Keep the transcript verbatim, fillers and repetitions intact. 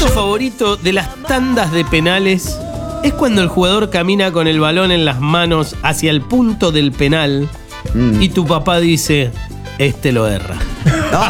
momento favorito de las tandas de penales es cuando el jugador camina con el balón en las manos hacia el punto del penal mm. y tu papá dice, este lo erra.